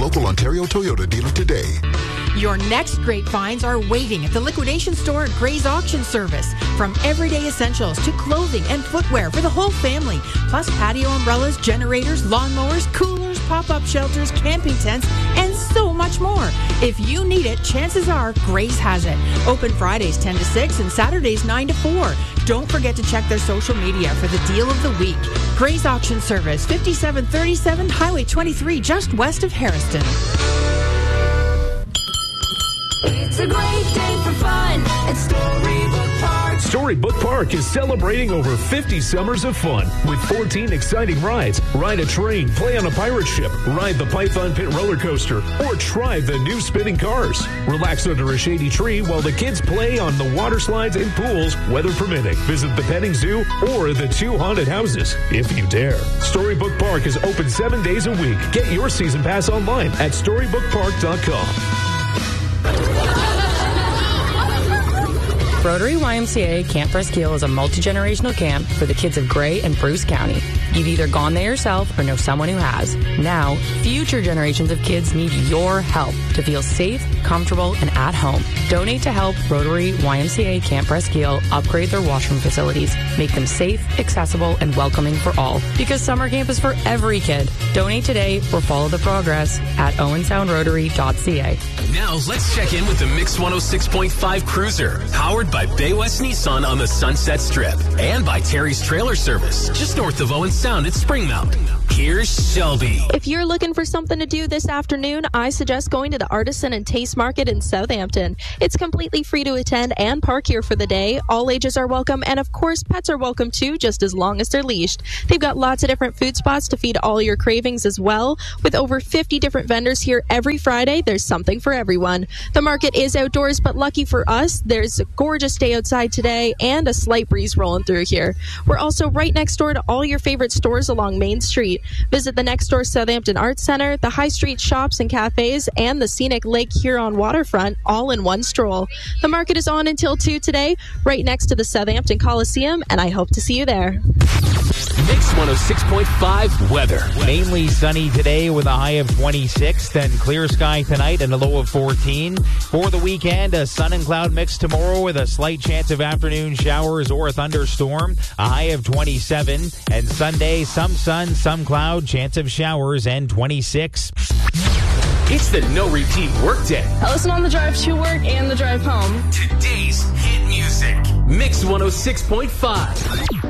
Local Ontario Toyota dealer today. Your next great finds are waiting at the liquidation store at Gray's Auction Service. From everyday essentials to clothing and footwear for the whole family, plus patio umbrellas, generators, lawnmowers, coolers, pop-up shelters, camping tents, and so much more. If you need it, chances are Gray's has it. Open Fridays 10 to 6 and Saturdays 9 to 4. Don't forget to check their social media for the deal of the week. Gray's Auction Service, 5737 Highway 23, just west of Harriston. It's a great day for fun at Storybook Park. Storybook Park is celebrating over 50 summers of fun with 14 exciting rides. Ride a train, play on a pirate ship, ride the Python Pit roller coaster, or try the new spinning cars. Relax under a shady tree while the kids play on the water slides and pools, weather permitting. Visit the petting zoo or the 2 haunted houses, if you dare. Storybook Park is open 7 days a week. Get your season pass online at StorybookPark.com. Rotary YMCA Camp Presqu'île is a multi-generational camp for the kids of Gray and Bruce County. You've either gone there yourself or know someone who has. Now, future generations of kids need your help to feel safe, comfortable, and at home. Donate to help Rotary YMCA Camp Presqu'île upgrade their washroom facilities, make them safe, accessible, and welcoming for all. Because summer camp is for every kid. Donate today or follow the progress at owensoundrotary.ca. Now, let's check in with the Mix 106.5 Cruiser, powered by Bay West Nissan on the Sunset Strip and by Terry's Trailer Service, just north of Owen Sound at Springmount. Here's Shelby. If you're looking for something to do this afternoon, I suggest going to the Artisan and Taste Market in Southampton. It's completely free to attend and park here for the day. All ages are welcome, and of course, pets are welcome too, just as long as they're leashed. They've got lots of different food spots to feed all your cravings as well. With over 50 different vendors here every Friday, there's something for everyone. The market is outdoors, but lucky for us, there's a gorgeous day outside today and a slight breeze rolling through here. We're also right next door to all your favorite stores along Main Street. Visit the next door Southampton Arts Center, the High Street shops and cafes, and the scenic Lake Huron waterfront all in one stroll. The market is on until 2 today, right next to the Southampton Coliseum, and I hope to see you there. Mix 106.5 weather. Mainly sunny today with a high of 26, then clear sky tonight and a low of 14. For the weekend, a sun and cloud mix tomorrow with a slight chance of afternoon showers or a thunderstorm, a high of 27. And Sunday, some sun, some cloud, chance of showers, and 26. It's the no repeat workday. I listen on the drive to work and the drive home. Today's hit music. Mix 106.5.